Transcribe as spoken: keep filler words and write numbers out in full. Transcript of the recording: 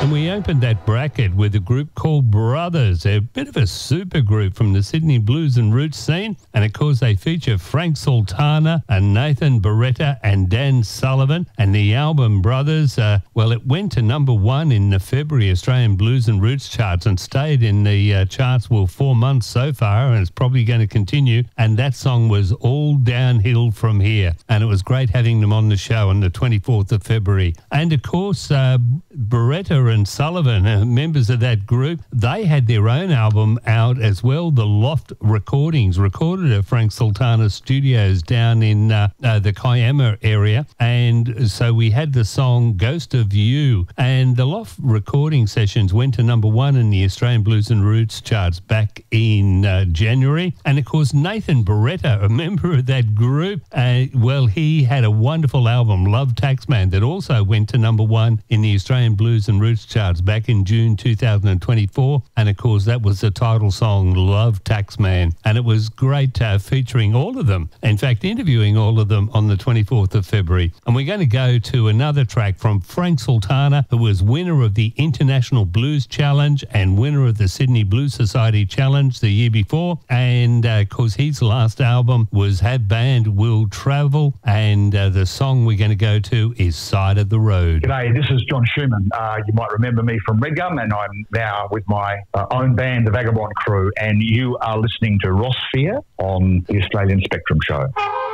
And we opened that bracket with a group called Brothers, a bit of a super group from the Sydney blues and roots scene. And of course, they feature Frank Sultana and Nathan Beretta and Dan Sullivan. And the album Brothers, uh, well, it went to number one in the February Australian Blues and Roots charts and stayed in the uh, charts, well, four months so far, and it's probably going to continue. And that song was All Downhill From Here. And it was great having them on the show on the twenty-fourth of February. And of course, uh, Beretta and Sullivan, uh, members of that group, they had their own album out as well, The Loft Recordings, recorded at Frank Sultana's studios down in uh, uh, the Kiama area. And so we had the song Ghost of You. And the Loft recording sessions went to number one in the Australian Blues and Roots charts back in uh, January. And of course, Nathan Beretta, a member of that group, uh, well, he had a wonderful album, Love Taxman, that also went to number one in the Australian Blues and Roots charts back in June two thousand twenty-four. And of course, that was the title song, Love Taxman. And it was great uh, featuring all of them. In fact, interviewing all of them on the twenty-fourth of February. And we're going to go to another track from Frank Sultana, who was winner of the International Blues Challenge and winner of the Sydney Blues Society Challenge the year before. And uh, of course, his last album was Have Band Will Travel. And uh, the song we're going to go to is Side of the Road. G'day, this is John Schumann. Uh, you might remember me from Redgum, and I'm now with my uh, own band, the Vagabond Crew, and you are listening to Ross Fear on the Australian Spectrum Show.